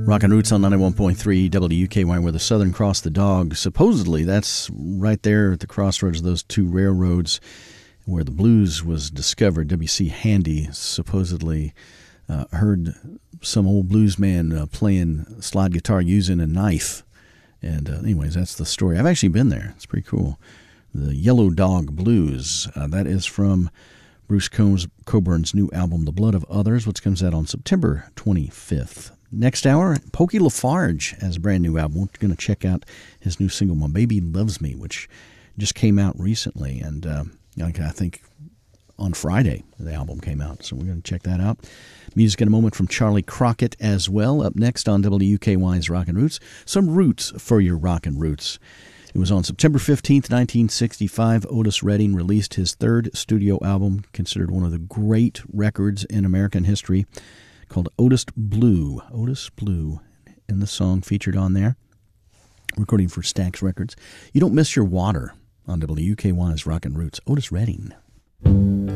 Rockin' Roots on 91.3 WKY, where the Southern Cross the Dog. Supposedly, that's right there at the crossroads of those two railroads where the blues was discovered. W.C. Handy supposedly heard some old blues man playing slide guitar using a knife. And anyways, that's the story. I've actually been there. It's pretty cool. The Yellow Dog Blues. That is from Bruce Coburn's new album, The Blood of Others, which comes out on September 25th. Next hour, Pokey LaFarge has a brand new album. We're going to check out his new single, My Baby Loves Me, which just came out recently. And I think on Friday the album came out, so we're going to check that out. Music in a moment from Charlie Crockett as well. Up next on WKY's Rockin' Roots, some roots for your Rockin' Roots. It was on September 15th, 1965, Otis Redding released his third studio album, considered one of the great records in American history, called Otis Blue. Otis Blue, and the song featured on there, recording for Stax Records. You don't miss your water on WKY's Rockin' Roots. Otis Redding.